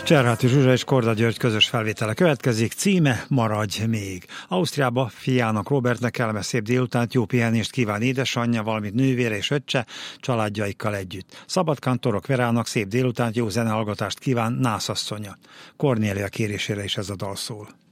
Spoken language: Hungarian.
Cserháti Zsuzsa és Korda György közös felvétele következik, címe Maradj még. Ausztriába fiának, Robertnek kellemes szép délutánt, jó pihenést kíván édesanyja, valamint nővére és öccse, családjaikkal együtt. Szabadkántorok Verának szép délutánt, jó zenehallgatást kíván Nászasszonya. Kornélia kérésére is ez a dal szól.